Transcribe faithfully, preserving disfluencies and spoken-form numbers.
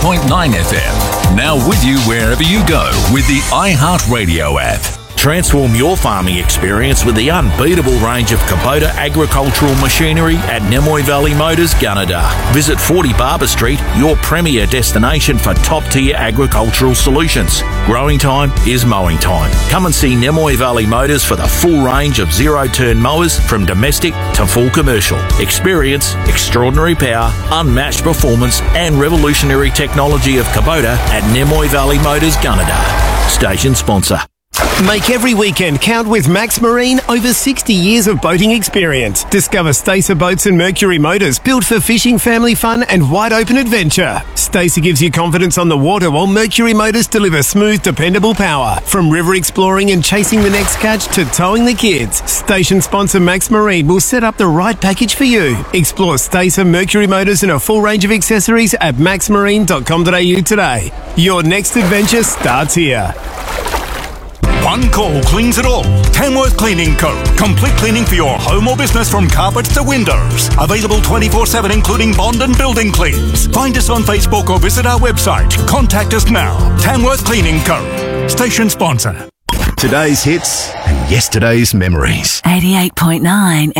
point nine F M. Now with you wherever you go with the iHeartRadio app. Transform your farming experience with the unbeatable range of Kubota agricultural machinery at Nemoy Valley Motors, Gunnedah. Visit forty Barber Street, your premier destination for top-tier agricultural solutions. Growing time is mowing time. Come and see Nemoy Valley Motors for the full range of zero-turn mowers from domestic to full commercial. Experience, extraordinary power, unmatched performance and revolutionary technology of Kubota at Nemoy Valley Motors, Gunnedah. Station sponsor. Make every weekend count with Max Marine. Over sixty years of boating experience. Discover Stacer boats and Mercury motors built for fishing, family fun and wide open adventure. Stacer gives you confidence on the water while Mercury motors deliver smooth, dependable power. From river exploring and chasing the next catch to towing the kids. Station sponsor Max Marine will set up the right package for you. Explore Stacer, Mercury motors and a full range of accessories at max marine dot com dot a u today. Your next adventure starts here. One call cleans it all. Tamworth Cleaning Co. Complete cleaning for your home or business from carpets to windows. Available twenty-four seven including bond and building cleans. Find us on Facebook or visit our website. Contact us now. Tamworth Cleaning Co. Station sponsor. Today's hits and yesterday's memories. eighty-eight point nine